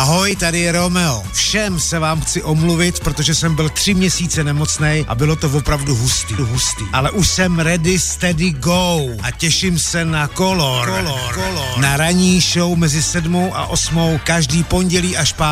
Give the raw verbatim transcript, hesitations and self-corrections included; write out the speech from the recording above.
Ahoj, tady je Romeo. Všem se vám chci omluvit, protože jsem byl tři měsíce nemocnej a bylo to opravdu hustý, hustý. Ale už jsem ready, steady, go a těším se na Color. Color. Color. Na ranní show mezi sedmou a osmou každý pondělí až pátek.